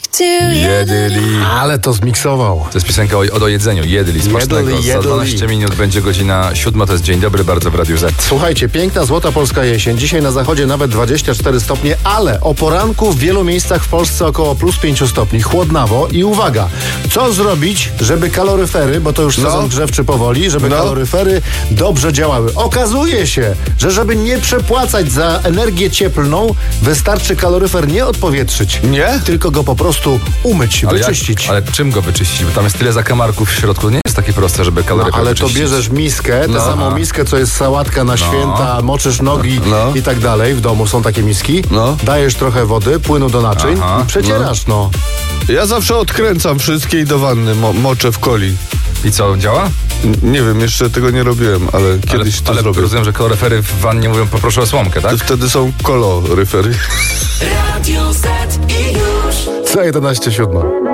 Jedli. Ale to zmiksował. To jest piosenka o jedzeniu. Jedli. Smacznego. Za 12 minut będzie godzina 7. To jest Dzień Dobry bardzo w Radiu Z. Słuchajcie, piękna, złota polska jesień. Dzisiaj na zachodzie nawet 24 stopnie, ale o poranku w wielu miejscach w Polsce około plus 5 stopni. Chłodnawo i uwaga, co zrobić, żeby kaloryfery, bo to już sezon grzewczy powoli, żeby kaloryfery dobrze działały. Okazuje się, że żeby nie przepłacać za energię cieplną, wystarczy kaloryfer nie odpowietrzyć. Nie? Tylko go po prostu umyć, wyczyścić. Ale czym go wyczyścić? Bo tam jest tyle zakamarków w środku. Nie jest takie proste, żeby kaloryfer ale wyczyścić. to bierzesz miskę, tę samą miskę, co jest sałatka na święta, moczysz nogi i tak dalej. W domu są takie miski. Dajesz trochę wody, płynu do naczyń i przecierasz, Ja zawsze odkręcam wszystkie i do wanny moczę w coli. I co, działa? Nie wiem, jeszcze tego nie robiłem, ale kiedyś to zrobię. Rozumiem, że kaloryfery w wannie mówią poproszę o słomkę, tak? Wtedy są koloryfery. Radio Z i już. Co 11:07.